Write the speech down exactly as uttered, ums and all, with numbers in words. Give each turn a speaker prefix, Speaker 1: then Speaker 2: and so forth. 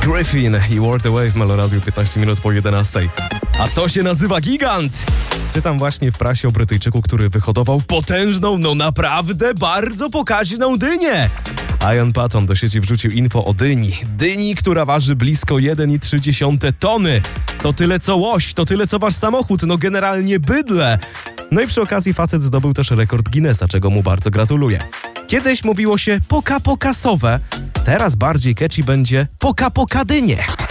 Speaker 1: Griffin i World Away w Meloradiu piętnaście minut po jedenastej. A to się nazywa gigant! Czytam właśnie w prasie o Brytyjczyku, który wyhodował potężną, no naprawdę bardzo pokaźną dynię. Ian Patton do sieci wrzucił info o dyni. Dyni, która waży blisko jeden i trzy dziesiąte tony. To tyle co łoś, to tyle co wasz samochód, no generalnie bydlę. No i przy okazji facet zdobył też rekord Guinnessa, czego mu bardzo gratuluję. Kiedyś mówiło się poka pokasowe, teraz bardziej catchy będzie poka pokadynie.